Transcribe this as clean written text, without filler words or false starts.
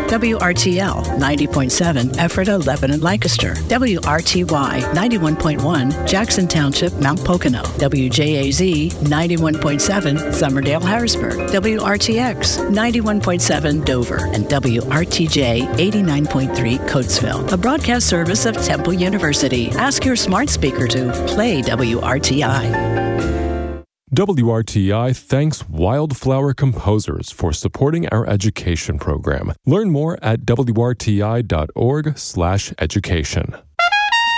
WRTL 90.7 Ephrata, Lebanon, Lancaster. WRTY 91.1 Jackson Township, Mount Pocono. WJAZ 91.7 Summerdale, Harrisburg. WRTX 91.7 Dover. And WRTJ 89.3 Coatesville. A broadcast service of Temple University. Ask your smart speaker to play WRTI. WRTI thanks Wildflower Composers for supporting our education program. Learn more at wrti.org/education.